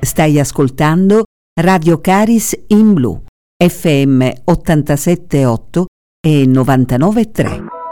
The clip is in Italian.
Stai ascoltando Radio Caris in Blu, FM 87.8 e 99.3.